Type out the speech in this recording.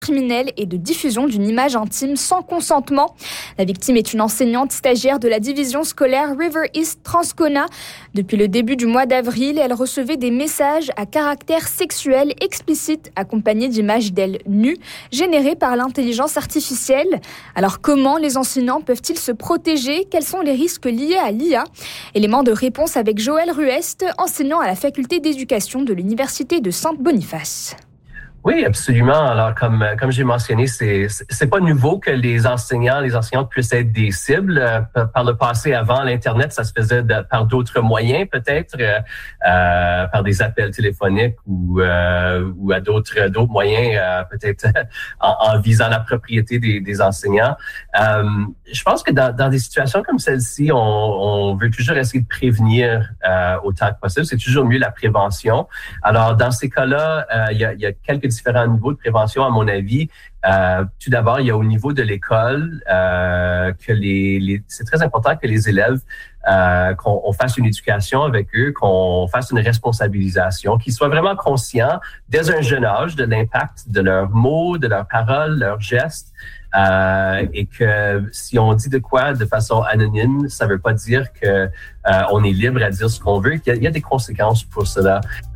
criminelle et de diffusion d'une image intime sans consentement. La victime est une enseignante stagiaire de la division scolaire River East Transcona. Depuis le début du mois d'avril, elle recevait des messages à caractère sexuel explicite accompagnés d'images d'elle nues générées par l'intelligence artificielle. Alors comment les enseignants peuvent-ils se protéger ? Quels sont les risques liés à l'IA ? Élément de réponse avec Joël Ruest, enseignant à la faculté d'éducation de l'Université de Saint-Boniface. Oui, absolument. Alors, comme j'ai mentionné, c'est pas nouveau que les enseignantes puissent être des cibles. Par le passé, avant l'Internet, ça se faisait par d'autres moyens, peut-être, par des appels téléphoniques ou à d'autres moyens, peut-être en visant la propriété des enseignants. Je pense que dans des situations comme celle-ci, on veut toujours essayer de prévenir autant que possible. C'est toujours mieux la prévention. Alors, dans ces cas-là, il y a quelques différents niveaux de prévention, à mon avis. Tout d'abord, il y a au niveau de l'école que c'est très important que les élèves qu'on fasse une éducation avec eux, qu'on fasse une responsabilisation, qu'ils soient vraiment conscients dès un jeune âge de l'impact de leurs mots, de leurs paroles, leurs gestes. Et que si on dit de quoi de façon anonyme, ça veut pas dire que on est libre à dire ce qu'on veut. Il y a des conséquences pour cela.